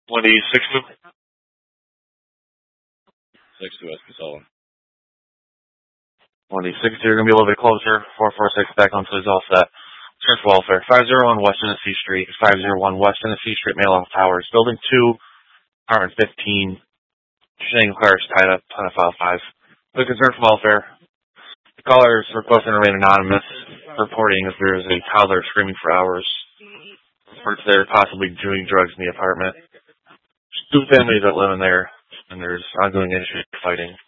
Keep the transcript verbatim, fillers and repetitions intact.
twenty-six two? six two S Casella. twenty-six two, you're going to be a little bit closer. four four six back on, so he's all set. Search welfare. five oh one West Tennessee Street. five oh one West Tennessee Street, Mail-Off Towers. Building two, apartment fifteen. Shanghai cars tied up on a file five. The concern for welfare. The caller is requesting to remain anonymous, reporting if there is a toddler screaming for hours. Reports they're possibly doing drugs in the apartment. There's two families that live in there, and there's ongoing issues fighting.